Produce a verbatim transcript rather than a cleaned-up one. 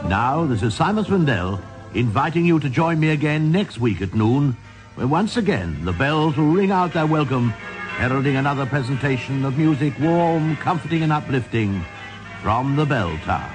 Now, this is Simon Swindell inviting you to join me again next week at noon, where once again the bells will ring out their welcome, heralding another presentation of music warm, comforting and uplifting from the Bell Tower.